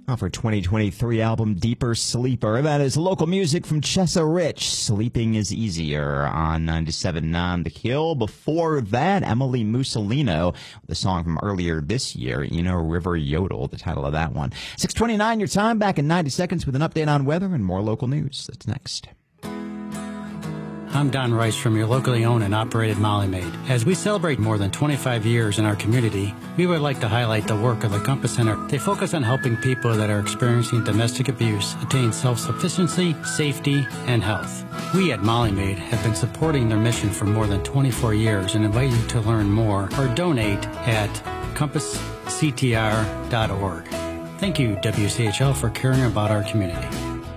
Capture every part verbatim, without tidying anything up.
Off her twenty twenty-three album, Deeper Sleeper. That is local music from Chessa Rich. Sleeping is Easier on ninety-seven point nine The Hill. Before that, Emily Mussolino, the song from earlier this year, Eno River Yodel, the title of that one. six twenty-nine, your time, back in ninety seconds with an update on weather and more local news. That's next. I'm Don Rice from your locally owned and operated Molly Maid. As we celebrate more than twenty-five years in our community, we would like to highlight the work of the Compass Center. They focus on helping people that are experiencing domestic abuse attain self-sufficiency, safety, and health. We at Molly Maid have been supporting their mission for more than twenty-four years and invite you to learn more or donate at compass c t r dot org. Thank you, W C H L, for caring about our community.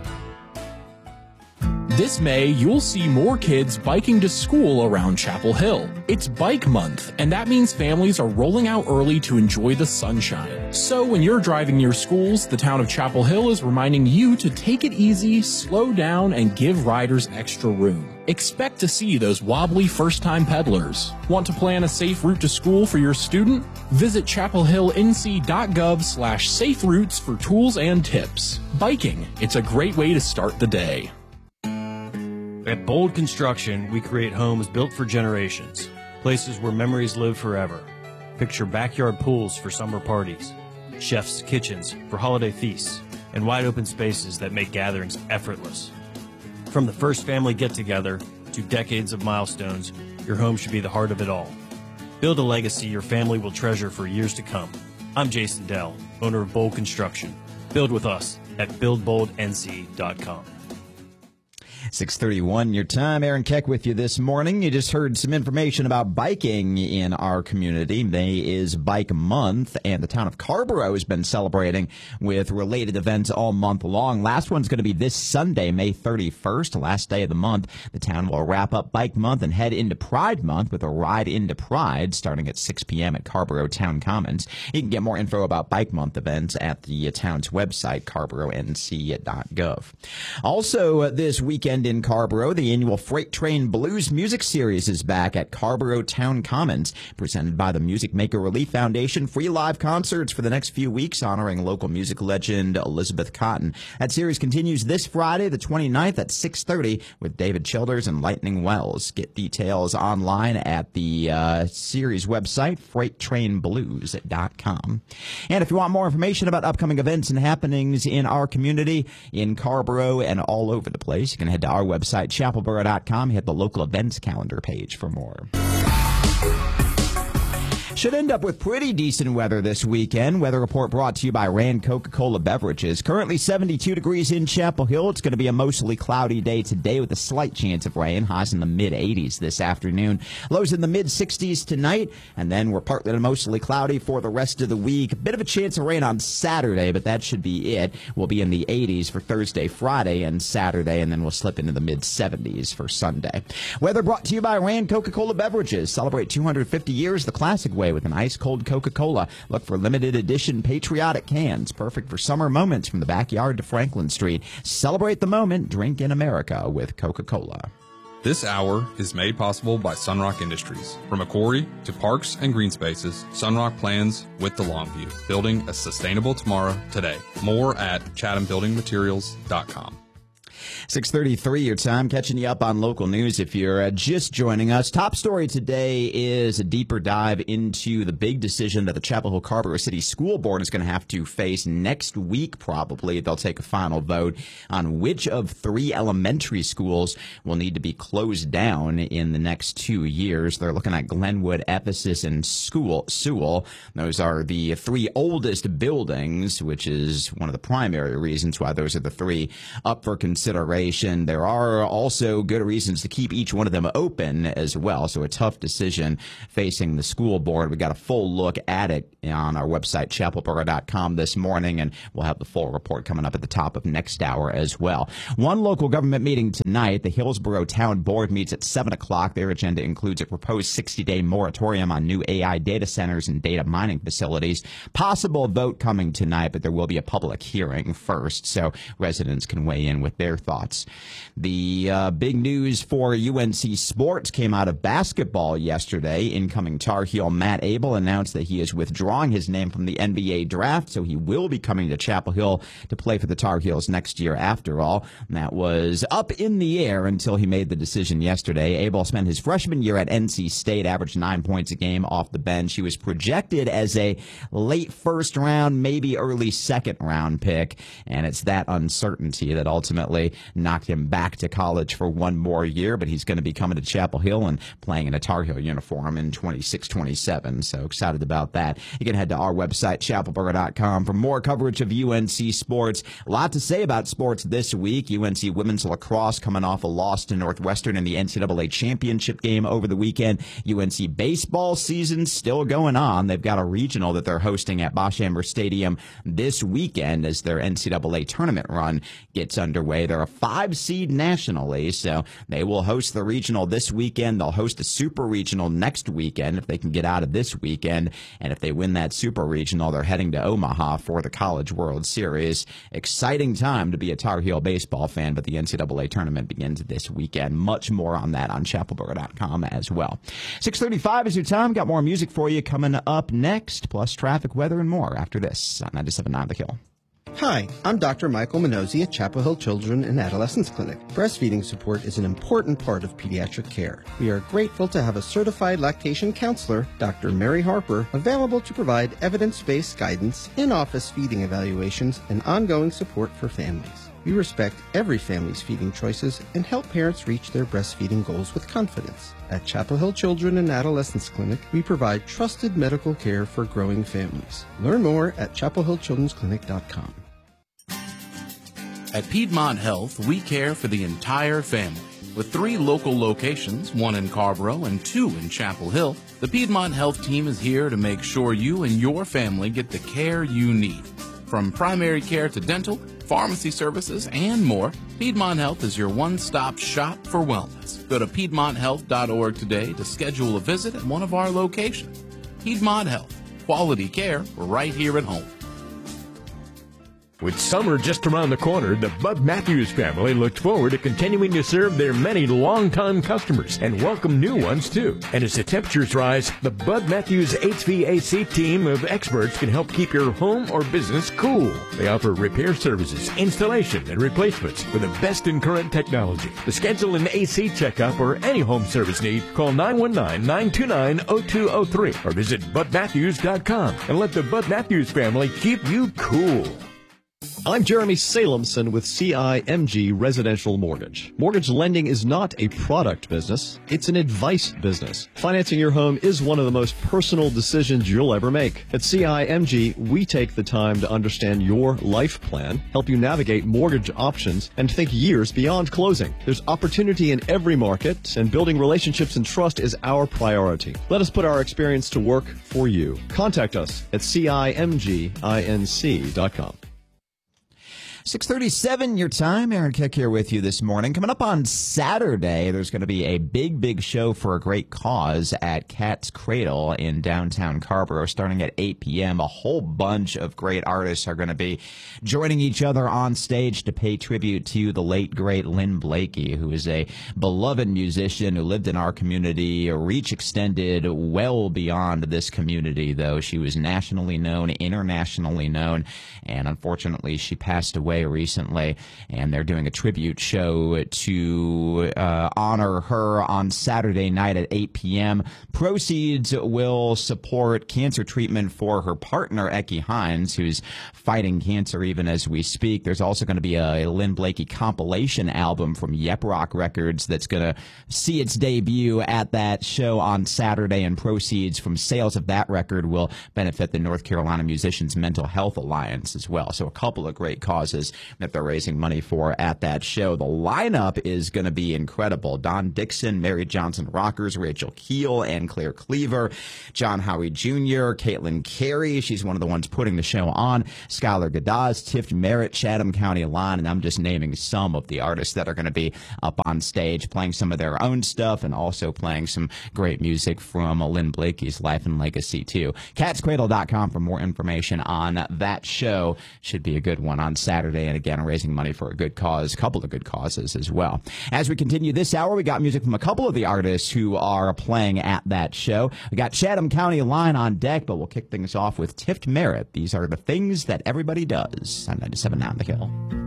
This May, you'll see more kids biking to school around Chapel Hill. It's Bike Month, and that means families are rolling out early to enjoy the sunshine. So when you're driving near schools, the town of Chapel Hill is reminding you to take it easy, slow down, and give riders extra room. Expect to see those wobbly first-time peddlers. Want to plan a safe route to school for your student? Visit chapel hill n c dot gov slash safe routes for tools and tips. Biking, it's a great way to start the day. At Bold Construction, we create homes built for generations, places where memories live forever. Picture backyard pools for summer parties, chef's kitchens for holiday feasts, and wide open spaces that make gatherings effortless. From the first family get-together to decades of milestones, your home should be the heart of it all. Build a legacy your family will treasure for years to come. I'm Jason Dell, owner of Bold Construction. Build with us at build bold n c dot com. six thirty-one, your time. Aaron Keck with you this morning. You just heard some information about biking in our community. May is Bike Month, and the town of Carrboro has been celebrating with related events all month long. Last one's going to be this Sunday, May thirty-first, last day of the month. The town will wrap up Bike Month and head into Pride Month with a ride into Pride starting at six p m at Carrboro Town Commons. You can get more info about Bike Month events at the town's website, carboro n c dot gov. Also, uh, this weekend in Carrboro, the annual Freight Train Blues Music Series is back at Carrboro Town Commons, presented by the Music Maker Relief Foundation. Free live concerts for the next few weeks honoring local music legend Elizabeth Cotten. That series continues this Friday, the twenty-ninth at six thirty with David Childers and Lightning Wells. Get details online at the uh, series website, freight train blues dot com. And if you want more information about upcoming events and happenings in our community, in Carrboro and all over the place, you can head to our website, chapel boro dot com. Hit the local events calendar page for more. Should end up with pretty decent weather this weekend. Weather report brought to you by Rand Coca-Cola Beverages. Currently seventy-two degrees in Chapel Hill. It's going to be a mostly cloudy day today with a slight chance of rain. Highs in the mid eighties this afternoon. Lows in the mid sixties tonight. And then we're partly to mostly cloudy for the rest of the week. A bit of a chance of rain on Saturday, but that should be it. We'll be in the eighties for Thursday, Friday, and Saturday, and then we'll slip into the mid seventies for Sunday. Weather brought to you by Rand Coca-Cola Beverages. Celebrate two hundred fifty years the classic way with an ice-cold Coca-Cola. Look for limited edition patriotic cans, perfect for summer moments from the backyard to Franklin Street. Celebrate the moment. Drink in America with Coca-Cola. This hour is made possible by Sunrock Industries. From a quarry to parks and green spaces, Sunrock plans with the long view, building a sustainable tomorrow today. More at chatham building materials dot com. six thirty-three, your time, catching you up on local news if you're uh, just joining us. Top story today is a deeper dive into the big decision that the Chapel Hill Carrboro City School Board is going to have to face next week, probably. They'll take a final vote on which of three elementary schools will need to be closed down in the next two years. They're looking at Glenwood, Ephesus, and School, Sewell. Those are the three oldest buildings, which is one of the primary reasons why those are the three up for consideration. There are also good reasons to keep each one of them open as well, so a tough decision facing the school board. We got a full look at it on our website, chapel boro dot com, this morning, and we'll have the full report coming up at the top of next hour as well. One local government meeting tonight. The Hillsborough Town Board meets at seven o'clock. Their agenda includes a proposed sixty-day moratorium on new A I data centers and data mining facilities. Possible vote coming tonight, but there will be a public hearing first, so residents can weigh in with their thoughts. The uh, big news for U N C sports came out of basketball yesterday. Incoming Tar Heel Matt Abel announced that he is withdrawing his name from the N B A draft, so he will be coming to Chapel Hill to play for the Tar Heels next year after all. And that was up in the air until he made the decision yesterday. Abel spent his freshman year at N C State, averaged nine points a game off the bench. He was projected as a late first round, maybe early second round pick, and it's that uncertainty that ultimately knocked him back to college for one more year, but he's going to be coming to Chapel Hill and playing in a Tar Heel uniform in twenty-six twenty-seven, so excited about that. You can head to our website, chapel borough dot com, for more coverage of U N C sports. A lot to say about sports this week. U N C women's lacrosse coming off a loss to Northwestern in the N C double A championship game over the weekend. U N C baseball season still going on. They've got a regional that they're hosting at Bosch Amber Stadium this weekend as their N C double A tournament run gets underway. They're a five seed nationally, so they will host the regional this weekend. They'll host a super regional next weekend if they can get out of this weekend. And if they win that super regional, they're heading to Omaha for the College World Series. Exciting time to be a Tar Heel baseball fan, but the N C double A tournament begins this weekend. Much more on that on chapel borough dot com as well. six thirty-five is your time. Got more music for you coming up next, plus traffic, weather, and more after this on ninety-seven point nine The Hill. Hi, I'm Doctor Michael Minozzi at Chapel Hill Children and Adolescents Clinic. Breastfeeding support is an important part of pediatric care. We are grateful to have a certified lactation counselor, Doctor Mary Harper, available to provide evidence-based guidance, in-office feeding evaluations, and ongoing support for families. We respect every family's feeding choices and help parents reach their breastfeeding goals with confidence. At Chapel Hill Children and Adolescents Clinic, we provide trusted medical care for growing families. Learn more at chapel hill children's clinic dot com. At Piedmont Health, we care for the entire family. With three local locations, one in Carrboro and two in Chapel Hill, the Piedmont Health team is here to make sure you and your family get the care you need. From primary care to dental, pharmacy services, and more, Piedmont Health is your one-stop shop for wellness. Go to piedmont health dot org today to schedule a visit at one of our locations. Piedmont Health, quality care right here at home. With summer just around the corner, the Bud Matthews family looks forward to continuing to serve their many long-time customers and welcome new ones, too. And as the temperatures rise, the Bud Matthews H V A C team of experts can help keep your home or business cool. They offer repair services, installation, and replacements with the best in current technology. To schedule an A C checkup or any home service need, call nine one nine, nine two nine, zero two zero three or visit bud matthews dot com and let the Bud Matthews family keep you cool. I'm Jeremy Salemson with C I M G Residential Mortgage. Mortgage lending is not a product business, it's an advice business. Financing your home is one of the most personal decisions you'll ever make. At C I M G, we take the time to understand your life plan, help you navigate mortgage options, and think years beyond closing. There's opportunity in every market, and building relationships and trust is our priority. Let us put our experience to work for you. Contact us at C I M G inc dot com. six thirty-seven, your time. Aaron Keck here with you this morning. Coming up on Saturday, there's going to be a big, big show for a great cause at Cat's Cradle in downtown Carrboro, starting at eight p.m. A whole bunch of great artists are going to be joining each other on stage to pay tribute to the late, great Lynn Blakey, who is a beloved musician who lived in our community. A reach extended well beyond this community, though. She was nationally known, internationally known, and unfortunately, she passed away recently, and they're doing a tribute show to uh, honor her on Saturday night at eight p.m. Proceeds will support cancer treatment for her partner, Eckie Hines, who's fighting cancer even as we speak. There's also going to be a Lynn Blakey compilation album from Yep Rock Records that's going to see its debut at that show on Saturday, and proceeds from sales of that record will benefit the North Carolina Musicians Mental Health Alliance as well. So a couple of great causes that they're raising money for at that show. The lineup is going to be incredible. Don Dixon, Mary Johnson Rockers, Rachel Keel, and Claire Cleaver, John Howie Junior, Caitlin Carey, she's one of the ones putting the show on, Skylar Gadaz, Tiff Merritt, Chatham County Line, and I'm just naming some of the artists that are going to be up on stage playing some of their own stuff and also playing some great music from Lynn Blakey's life and legacy too. cats cradle dot com for more information on that show. Should be a good one on Saturday Saturday, and again, raising money for a good cause, a couple of good causes as well. As we continue this hour, we got music from a couple of the artists who are playing at that show. We got Chatham County Line on deck, but we'll kick things off with Tift Merritt. These are the things that everybody does. I'm ninety-seven Now on the Hill.